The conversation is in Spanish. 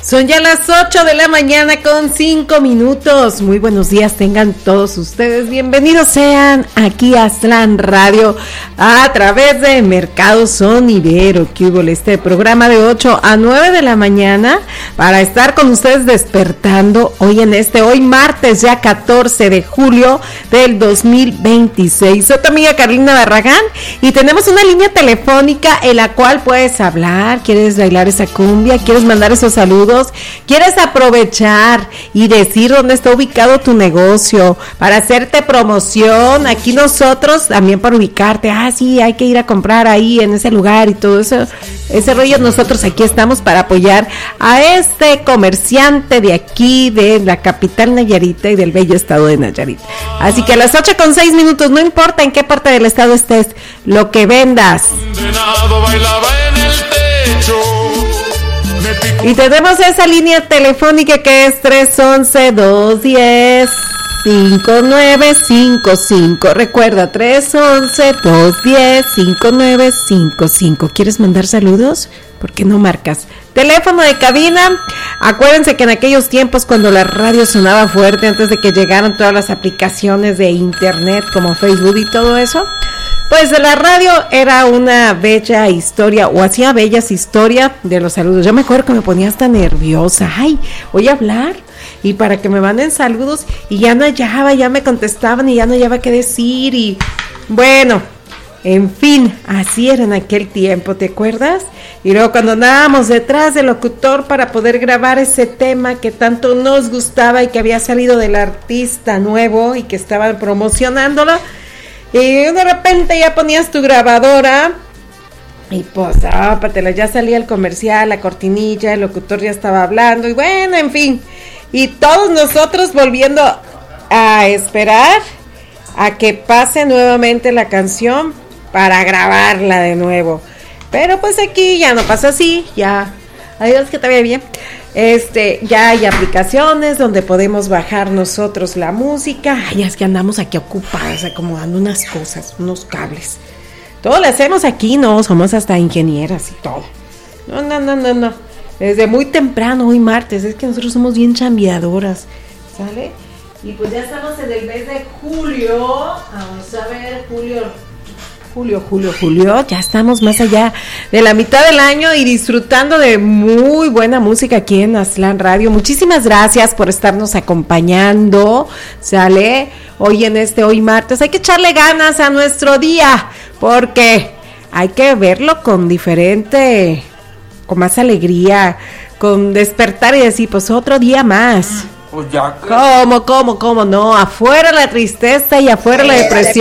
Son ya las 8 de la mañana con 5 minutos. Muy buenos días tengan todos ustedes. Bienvenidos sean aquí a Aztlán Radio a través de Mercado Sonidero. Que hubo este programa de 8 a 9 de la mañana para estar con ustedes despertando hoy martes ya 14 de julio del 2026. Soy tu amiga Carolina Barragán y tenemos una línea telefónica en la cual puedes hablar. ¿Quieres bailar esa cumbia? ¿Quieres mandar esos saludos? ¿Quieres aprovechar y decir dónde está ubicado tu negocio para hacerte promoción? Aquí nosotros también para ubicarte, sí, hay que ir a comprar ahí en ese lugar y todo eso, ese rollo. Nosotros aquí estamos para apoyar a este comerciante de aquí, de la capital Nayarita y del bello estado de Nayarit. Así que a las 8:06, no importa en qué parte del estado estés, lo que vendas. Y tenemos esa línea telefónica que es 311-210-5955. Recuerda, 311-210-5955. ¿Quieres mandar saludos? ¿Por qué no marcas? Teléfono de cabina. Acuérdense que en aquellos tiempos cuando la radio sonaba fuerte, antes de que llegaran todas las aplicaciones de internet como Facebook y todo eso, pues la radio era una bella historia, o hacía bellas historias de los saludos. Yo me acuerdo que me ponía hasta nerviosa. Voy a hablar y para que me manden saludos, y ya no hallaba, ya me contestaban y ya no hallaba qué decir. Y bueno, en fin, así era en aquel tiempo, ¿te acuerdas? Y luego cuando andábamos detrás del locutor para poder grabar ese tema que tanto nos gustaba y que había salido del artista nuevo y que estaban promocionándolo, y de repente ya ponías tu grabadora y pues, ya salía el comercial, la cortinilla, el locutor ya estaba hablando y bueno, en fin. Y todos nosotros volviendo a esperar a que pase nuevamente la canción para grabarla de nuevo. Pero pues aquí ya no pasa así, ya, adiós, que te vaya bien. Ya hay aplicaciones donde podemos bajar nosotros la música. Es que andamos aquí ocupadas acomodando unas cosas, unos cables. Todo lo hacemos aquí, no, somos hasta ingenieras y todo. No. Desde muy temprano, hoy martes, es que nosotros somos bien chambeadoras, ¿sale? Y pues ya estamos en el mes de julio. Vamos a ver, Julio, ya estamos más allá de la mitad del año y disfrutando de muy buena música aquí en Aztlán Radio. Muchísimas gracias por estarnos acompañando, ¿sale? Hoy martes, hay que echarle ganas a nuestro día, porque hay que verlo con más alegría, con despertar y decir, pues otro día más. Pues ya que... ¿Cómo no? Afuera la tristeza y afuera la depresión.